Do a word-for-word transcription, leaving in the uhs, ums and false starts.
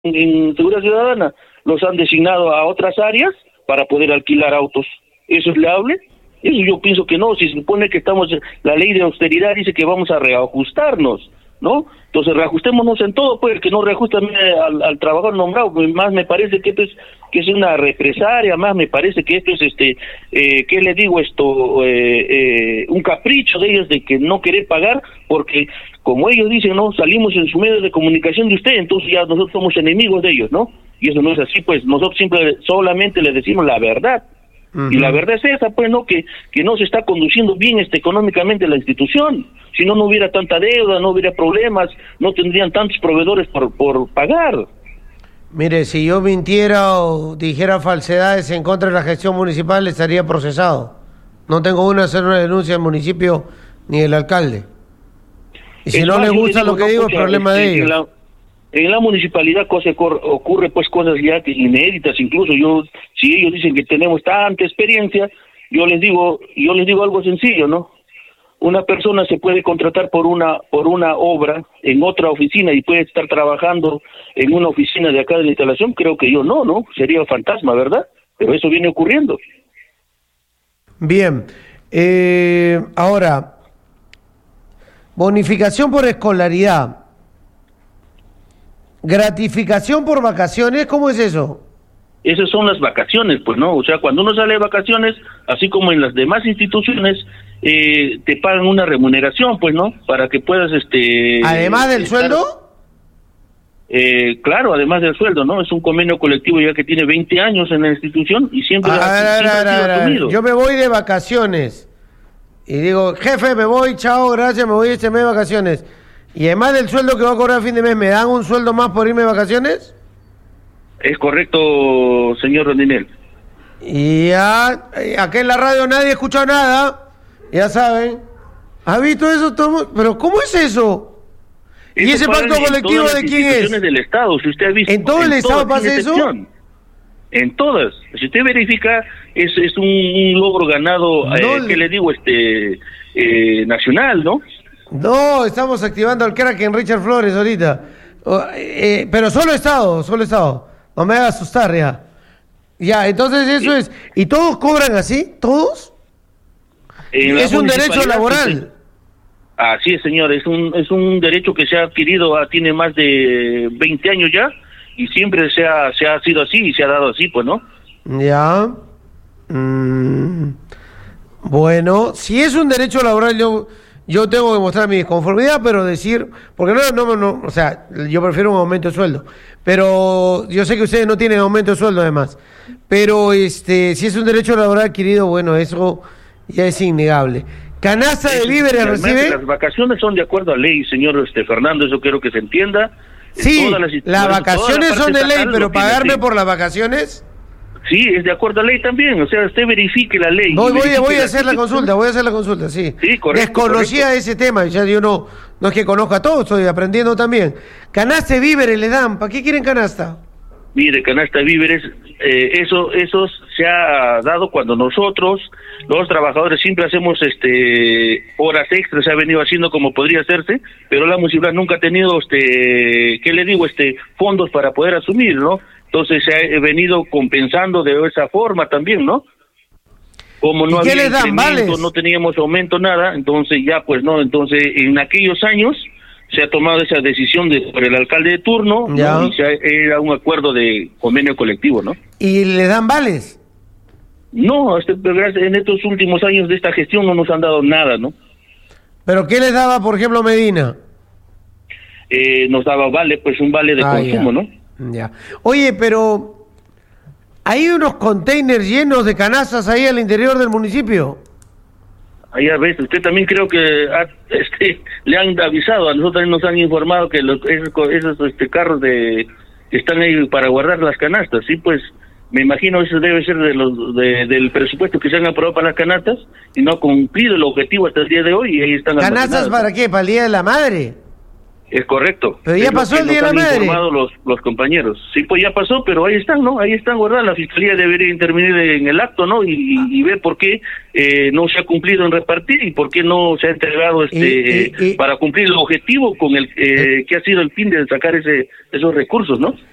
en Seguridad Ciudadana los han designado a otras áreas para poder alquilar autos. ¿Eso es leable? Eso yo pienso que no. Si se supone que estamos, la ley de austeridad dice que vamos a reajustarnos, ¿no? Entonces reajustémonos en todo, pues, que no reajustan al, al trabajador nombrado. Más me parece que esto es, que es una represalia, más me parece que esto es, este, eh, ¿qué le digo esto? Eh, eh, un capricho de ellos de que no querer pagar, porque como ellos dicen, no, salimos en su medio de comunicación de usted, entonces ya nosotros somos enemigos de ellos, ¿no? Y eso no es así, pues, nosotros siempre, solamente les decimos la verdad. Uh-huh. Y la verdad es esa, pues, ¿no? Que, que no se está conduciendo bien este económicamente la institución. Si no, no hubiera tanta deuda, no hubiera problemas, no tendrían tantos proveedores por, por pagar. Mire, si yo mintiera o dijera falsedades en contra de la gestión municipal, estaría procesado. No tengo una hacer una denuncia al municipio ni el alcalde. Y si es no más, le gusta digo, lo que no, digo, es problema este, de ellos. En la, en la municipalidad cosa, ocurre pues cosas ya inéditas, incluso yo, si ellos dicen que tenemos tanta experiencia, yo les digo, yo les digo algo sencillo, ¿no? Una persona se puede contratar por una por una obra en otra oficina y puede estar trabajando en una oficina de acá de la instalación. Creo que yo no, ¿no? Sería fantasma, ¿verdad? Pero eso viene ocurriendo. Bien. Eh, ahora, bonificación por escolaridad. Gratificación por vacaciones, ¿cómo es eso? Esas son las vacaciones, pues, ¿no? O sea, cuando uno sale de vacaciones, así como en las demás instituciones, eh, te pagan una remuneración, pues, ¿no? Para que puedas, este... ¿Además del estar, sueldo? Eh, claro, además del sueldo, ¿no? Es un convenio colectivo ya que tiene veinte años en la institución y siempre, a ha, ver, siempre a ver, ha sido a ver, asumido. Yo me voy de vacaciones y digo, jefe, me voy, chao, gracias, me voy este mes de vacaciones. Y además del sueldo que voy a cobrar a fin de mes, ¿me dan un sueldo más por irme de vacaciones? Es correcto, señor Rondinel. Y ya, aquí en la radio nadie ha escuchado nada, ya saben. ¿Ha visto eso? Todo? ¿Pero cómo es eso? ¿Y ese pacto colectivo de quién es? Del Estado, si usted ha visto. ¿En todo el Estado pasa eso? En todas. Si usted verifica, es es un, un logro ganado, no, eh, ¿qué le digo? este eh, nacional, ¿no? No, estamos activando al crack en Richard Flores ahorita. Oh, eh, pero solo Estado, solo Estado. No me haga asustar ya. Ya, entonces eso es. ¿Y todos cobran así? ¿Todos? Es un derecho laboral. Así es, señor. Es un es un derecho que se ha adquirido, a, tiene más de veinte años ya, y siempre se ha, se ha sido así y se ha dado así, pues, ¿no? Ya. Mm. Bueno, si es un derecho laboral, yo... Yo tengo que mostrar mi disconformidad, pero decir, porque no, no, no, o sea, yo prefiero un aumento de sueldo, pero yo sé que ustedes no tienen aumento de sueldo además, pero este, si es un derecho laboral adquirido, bueno, eso ya es innegable. ¿Canasta de víveres recibe? Las vacaciones son de acuerdo a ley, señor este Fernando, eso quiero que se entienda. Sí, las, las vacaciones la son de ley, pero pagarme por las vacaciones... Sí, es de acuerdo a ley también, o sea, usted verifique la ley. Voy, voy, voy a hacer la consulta, voy a hacer la consulta, sí. Sí, correcto. Desconocía correcto. ese tema, ya yo no, no es que conozca todo, estoy aprendiendo también. Canasta de víveres le dan, ¿para qué quieren canasta? Mire, canasta de víveres, eh, eso, eso se ha dado cuando nosotros, los trabajadores, siempre hacemos este horas extras, se ha venido haciendo como podría hacerse, pero la municipalidad nunca ha tenido, este, ¿qué le digo? este fondos para poder asumir, ¿no? Entonces se ha venido compensando de esa forma también, ¿no? Como no había incremento, no teníamos aumento, nada, entonces ya pues no, entonces en aquellos años se ha tomado esa decisión de, por el alcalde de turno, ¿no? Y se ha, era un acuerdo de convenio colectivo, ¿no? ¿Y le dan vales? No, este, en estos últimos años de esta gestión no nos han dado nada, ¿no? ¿Pero qué les daba, por ejemplo, Medina? Eh, nos daba vale, pues un vale de ah, consumo, ya. ¿no? Ya. Oye, pero ¿hay unos containers llenos de canastas ahí al interior del municipio? Ahí a veces, usted también creo que a, este, le han avisado, a nosotros también nos han informado que los, esos, esos este, carros de que están ahí para guardar las canastas, sí, pues me imagino eso debe ser de los de, del presupuesto que se han aprobado para las canastas y no ha cumplido el objetivo hasta el día de hoy y ahí están. ¿Canastas para qué? ¿Para el Día de la Madre? Es correcto. Pero ya pasó el Día de la Madre. Han informado los, los compañeros. Sí, pues ya pasó, pero ahí están, ¿no? Ahí están guardadas. La Fiscalía debería intervenir en el acto, ¿no? Y, y, y ver por qué eh, no se ha cumplido en repartir y por qué no se ha entregado este y, y, y, para cumplir el objetivo con el eh, que ha sido el fin de sacar ese esos recursos, ¿no?